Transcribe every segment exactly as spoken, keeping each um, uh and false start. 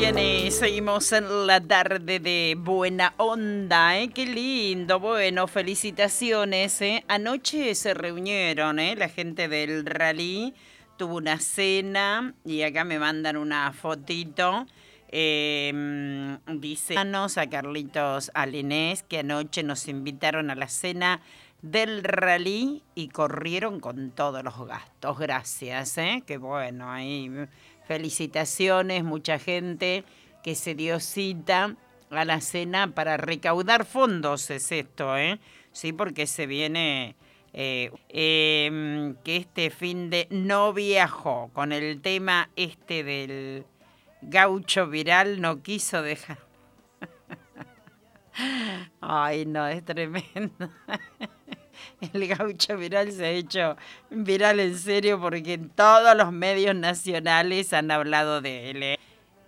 bien, eh, seguimos en la tarde de buena onda, ¿eh? Qué lindo, bueno, felicitaciones, ¿eh? Anoche se reunieron, ¿eh? La gente del rally tuvo una cena y acá me mandan una fotito. Eh, dice a Carlitos Alenés que anoche nos invitaron a la cena del rally y corrieron con todos los gastos. Gracias, ¿eh? Qué bueno, ahí felicitaciones, mucha gente que se dio cita a la cena para recaudar fondos, es esto, ¿eh? Sí, porque se viene eh, eh, que este fin de no viajó con el tema este del gaucho viral, no quiso dejar. Ay, no, es tremendo. El gaucho viral se ha hecho viral en serio porque en todos los medios nacionales han hablado de él. ¿eh?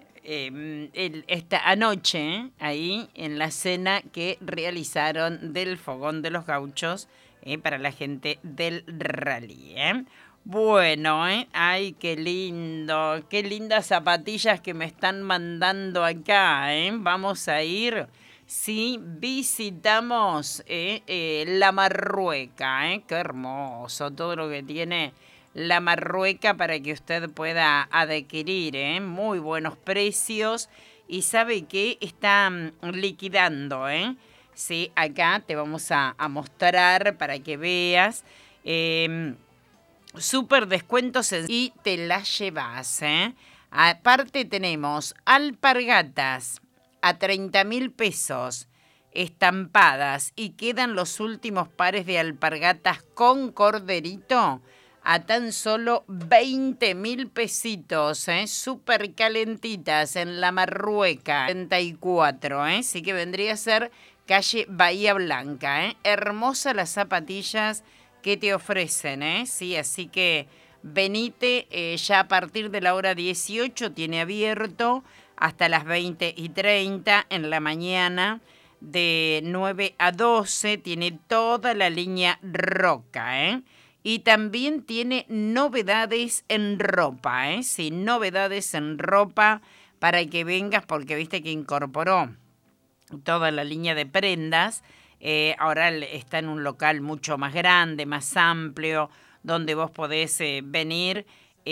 Eh, el, esta anoche, ¿eh? Ahí en la cena que realizaron del Fogón de los Gauchos ¿eh? Para la gente del rally. ¿eh? Bueno, ¿eh? Ay, qué lindo, qué lindas zapatillas que me están mandando acá. ¿eh? Vamos a ir... Sí, visitamos eh, eh, la Marrueca, eh, qué hermoso todo lo que tiene la Marrueca para que usted pueda adquirir, eh, muy buenos precios y sabe que están liquidando, eh. Sí, acá te vamos a, a mostrar para que veas, eh, súper descuentos y te las llevas, eh. Aparte tenemos alpargatas a treinta mil pesos, estampadas, y quedan los últimos pares de alpargatas con corderito a tan solo veinte mil pesitos, ¿eh? Súper calentitas en la Marrueca, treinta y cuatro, ¿eh? Sí que vendría a ser calle Bahía Blanca, ¿eh? Hermosas las zapatillas que te ofrecen, ¿eh? Sí, así que venite, eh, ya a partir de la hora dieciocho tiene abierto hasta las veinte y treinta en la mañana, de nueve a doce, tiene toda la línea Roca, ¿eh? Y también tiene novedades en ropa, ¿eh? Sí, novedades en ropa para que vengas, porque viste que incorporó toda la línea de prendas. Eh, ahora está en un local mucho más grande, más amplio, donde vos podés eh, venir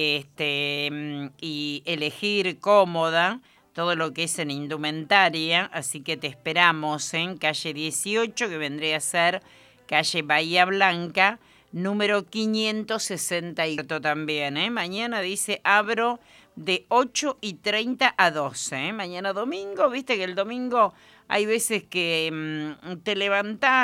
este, y elegir cómoda todo lo que es en indumentaria, así que te esperamos en calle dieciocho, que vendría a ser calle Bahía Blanca, número quinientos sesenta y cuatro también, ¿eh? Mañana dice abro de ocho y treinta a doce, ¿eh? Mañana domingo, viste que el domingo hay veces que mmm, te levantás